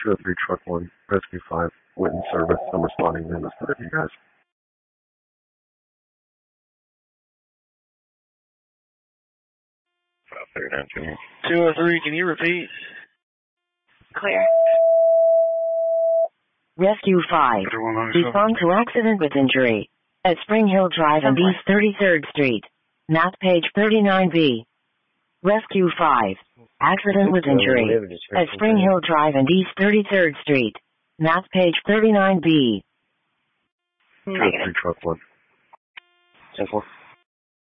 203 Truck 1, Rescue 5, Witten Service. I'm responding to this for you guys. 203, can you repeat? Clear. Rescue 5. Respond to accident with injury at Spring Hill Drive and East 33rd Street. Map page 39B. Rescue 5. Accident with injury at Spring Hill Drive and East 33rd Street. Map page 39B. 203 Truck 1. 10-4.